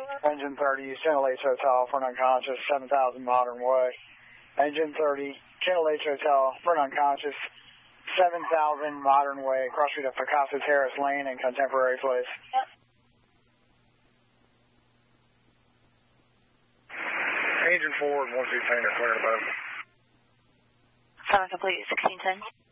Engine 30, Channel H Hotel for an unconscious, 7000 Modern Way. Engine 30, Channel H Hotel for an unconscious, 7000 Modern Way, cross street of Picasso Terrace Lane in Contemporary Place. Yep. Engine 4 and 115 are clearing above. 7 complete, 1610.